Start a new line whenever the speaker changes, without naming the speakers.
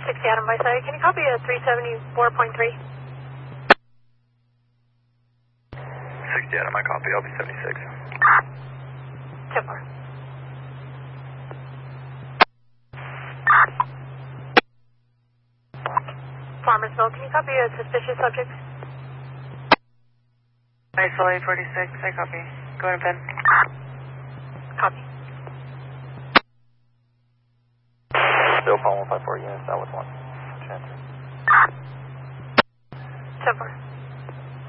60 Adam by side. Can you copy a 374.3?
60 Adam, I copy. I'll be 76.
10-4. Farmersville, can you copy a suspicious subject?
Isolate 46, I copy. Go ahead, Ben.
Copy.
Still calling 154 units, that was one. Chance.
10-4.